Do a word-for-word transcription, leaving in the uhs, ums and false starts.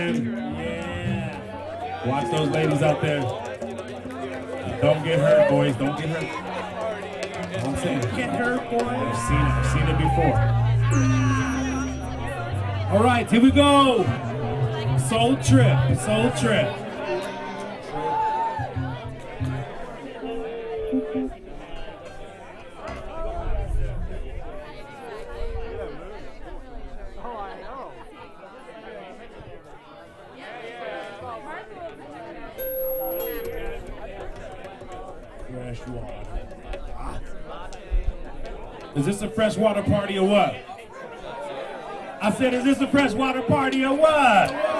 Yeah. Watch those ladies out there. Don't get hurt, boys. Don't get hurt. I'm saying, get hurt, boys. I've seen it. I've seen it before. All right, here we go. Soul Trip. Soul Trip. Fresh water. Is this a freshwater party or what? I said, is this a freshwater party or what?